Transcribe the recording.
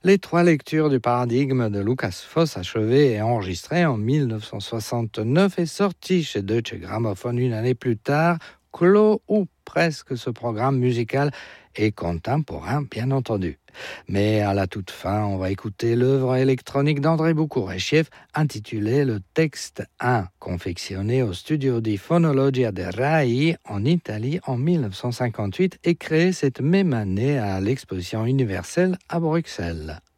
Les 3 lectures du paradigme de Lukas Foss, achevées et enregistrées en 1969 et sorties chez Deutsche Grammophon une année plus tard, clôt ou presque ce programme musical et contemporain, bien entendu. Mais à la toute fin, on va écouter l'œuvre électronique d'André Boukourechtiev intitulée Le Texte 1, confectionné au studio di Fonologia de Rai en Italie en 1958 et créé cette même année à l'exposition universelle à Bruxelles.